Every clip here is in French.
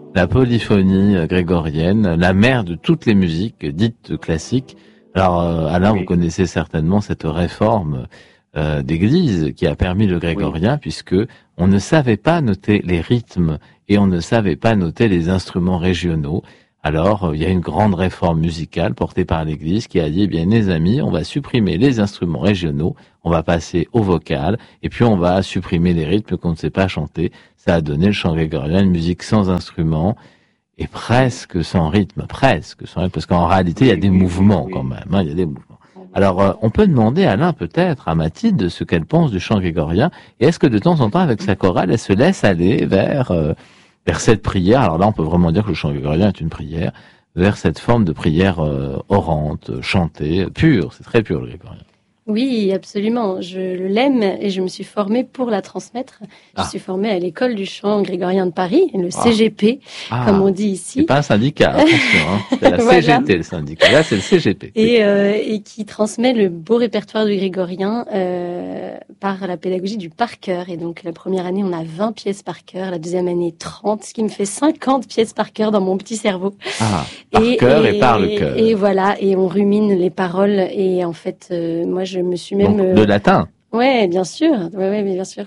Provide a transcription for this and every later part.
La polyphonie grégorienne, la mère de toutes les musiques dites classiques. Alors, Alain, vous Oui, connaissez certainement cette réforme d'église qui a permis le oui. grégorien, puisque on ne savait pas noter les rythmes et on ne savait pas noter les instruments régionaux. Alors, il y a une grande réforme musicale portée par l'Église qui a dit, eh bien, les amis, on va supprimer les instruments régionaux, on va passer au vocal, et puis on va supprimer les rythmes qu'on ne sait pas chanter. Ça a donné le chant grégorien, une musique sans instruments et Oui, presque sans rythme, parce qu'en réalité, il y a oui, des oui, oui, mouvements quand oui. même, hein, il y a des mouvements. Alors, on peut demander à Alain peut-être, à Mathilde, ce qu'elle pense du chant grégorien, et est-ce que de temps en temps, avec sa chorale, elle se laisse aller vers cette prière. Alors là, on peut vraiment dire que le chant grégorien est une prière, vers cette forme de prière orante, chantée, pure. C'est très pur le grégorien. Oui, absolument. Je l'aime et je me suis formée pour la transmettre. Je Ah, suis formée à l'école du chant grégorien de Paris, le ah, CGP, comme on ah. dit C'est ici. pas un syndicat, attention, hein. C'est la Voilà. CGT le syndicat. Là, c'est le CGP. Oui. Et qui transmet le beau répertoire du grégorien par la pédagogie du par cœur. Et donc, la première année, on a 20 pièces par cœur, la deuxième année, 30, ce qui me fait 50 pièces par cœur dans mon petit cerveau. Ah, par cœur et par le Et cœur. voilà, et on rumine les paroles. Et en fait, moi, je me suis même... Donc, le latin. ouais, bien sûr. Ouais, mais bien sûr.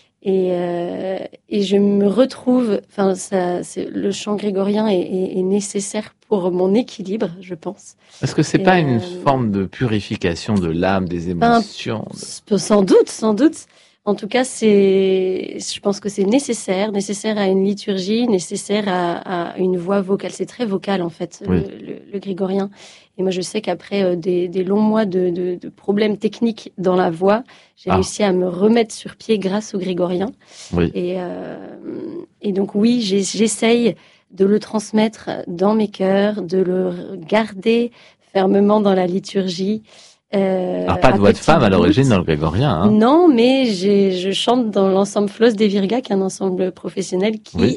Et je me retrouve... Enfin, le chant grégorien est nécessaire pour mon équilibre, je pense. Est-ce que c'est Et pas une forme de purification de l'âme, des ben, émotions sans doute, sans doute. En tout cas, je pense que c'est nécessaire à une liturgie, nécessaire à une voix vocale. C'est très vocal en fait, Oui. le grégorien. Et moi, je sais qu'après des longs mois de problèmes techniques dans la voix, j'ai Ah, réussi à me remettre sur pied grâce au grégorien. oui. Et, donc oui, j'essaye de le transmettre dans mes chœurs, de le garder fermement dans la liturgie. Alors, pas de À voix de petite femme à l'origine dans goutte. le grégorien, hein. Non, mais je chante dans l'ensemble Flos des Virgas, qui est un ensemble professionnel Oui.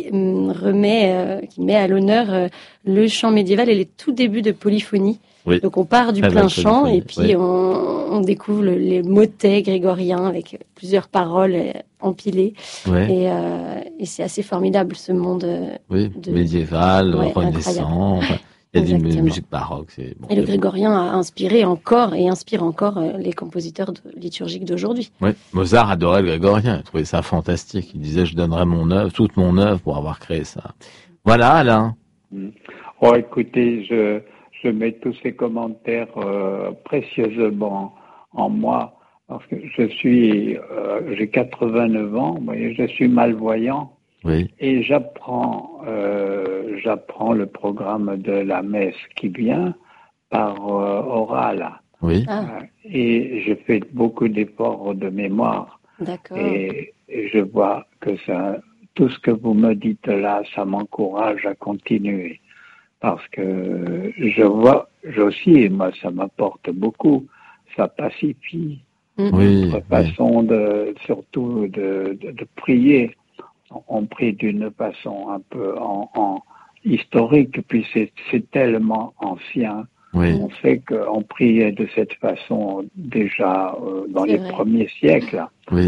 qui met à l'honneur le chant médiéval et les tout débuts de polyphonie. Oui. Donc on part du Très plein belle chant et polyphonie. puis Oui. on découvre les motets grégoriens avec plusieurs paroles empilées. Oui. Et c'est assez formidable ce monde Oui. de... Médiéval, Ouais, incroyable. renaissant. Enfin, il y a des Exactement. musiques baroques. C'est bon. Et Il le y a beaucoup. grégorien a inspiré encore et inspire encore les compositeurs liturgiques d'aujourd'hui. Oui. Mozart adorait le grégorien. Il trouvait ça fantastique. Il disait, je donnerais mon œuvre, toute mon œuvre pour avoir créé ça. Voilà, Alain. Mm. Oh, écoutez, je mets tous ces commentaires précieusement en moi parce que j'ai 89 ans, vous voyez, je suis malvoyant Oui. et j'apprends le programme de la messe qui vient par oral. Oui. Ah, Et je fais beaucoup d'efforts de mémoire d'accord. et je vois que tout ce que vous me dites là, ça m'encourage à continuer. Parce que je aussi, moi, ça m'apporte beaucoup. Ça pacifie Oui. notre Oui. façon surtout de prier. On prie d'une façon un peu en historique, puis c'est tellement ancien. Oui. On sait qu'on priait de cette façon déjà dans C'est les vrai. premiers siècles. Oui.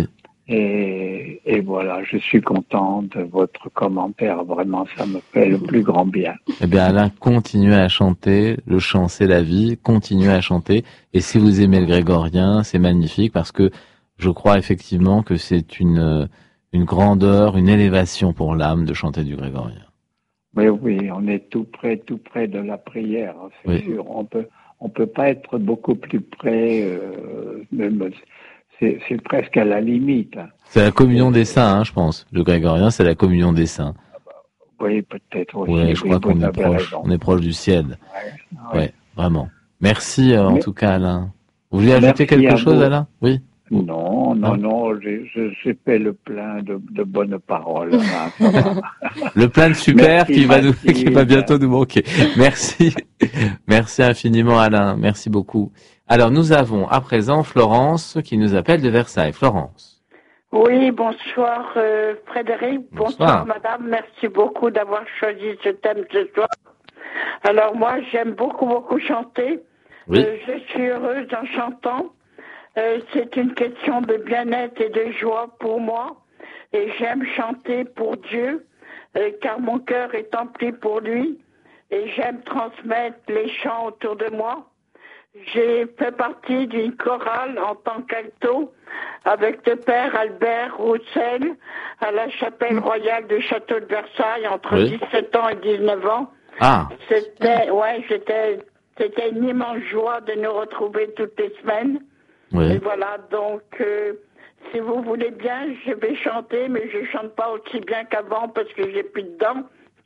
Et voilà, je suis content de votre commentaire. Vraiment, ça me fait le plus grand bien. Eh bien, Alain, continuez à chanter. Le chant, c'est la vie. Continuez à chanter. Et si vous aimez le grégorien, c'est magnifique parce que je crois effectivement que c'est une grandeur, une élévation pour l'âme de chanter du grégorien. Mais oui, on est tout près de la prière, c'est Oui. sûr. On peut pas être beaucoup plus près. Même, c'est presque à la limite. C'est la communion des Et, saints, hein, je pense. Le grégorien, c'est la communion des saints. oui, peut-être Ouais, aussi. je Oui, crois vous qu'on est avez proche. raison. On est proche du ciel. Ouais, ouais. Ouais, vraiment. Merci en Mais tout cas, Alain. Vous voulez ajouter merci quelque à chose, vous. Alain? Oui. Non, non, Non. non, j'ai fait le plein de bonnes paroles. Là, ça va. Le plein de super Merci qui va Mathilde. bientôt nous manquer. Merci. Merci infiniment, Alain. Merci beaucoup. Alors, nous avons à présent Florence qui nous appelle de Versailles. Florence. Oui, bonsoir Frédéric, bonsoir Bonsoir. madame, merci beaucoup d'avoir choisi ce thème ce soir. Alors moi j'aime beaucoup chanter, Oui. je suis heureuse en chantant, c'est une question de bien-être et de joie pour moi et j'aime chanter pour Dieu, car mon cœur est empli pour lui et j'aime transmettre les chants autour de moi. J'ai fait partie d'une chorale en tant qu'alto avec le père Albert Roussel à la chapelle royale du château de Versailles entre 17 ans et 19 ans. Ah. C'était une immense joie de nous retrouver toutes les semaines. Oui. Et voilà, donc si vous voulez bien, je vais chanter, mais je chante pas aussi bien qu'avant parce que j'ai plus de dents.